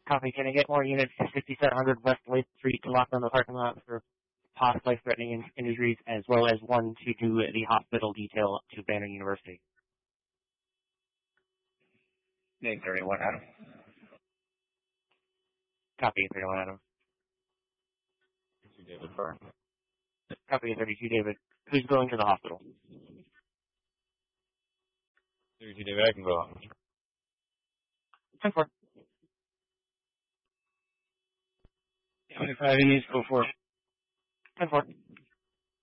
Copy. Can I get more units to 6700 West Lake Street to lock down the parking lot for past life-threatening injuries, as well as one to do the hospital detail to Banner University? Name 31, Adam. Copy, 31 Adam. David Burn. Copy, 32 David. Who's going to the hospital? 32 David, I can go on. 10-4. 25 needs go for 10-4.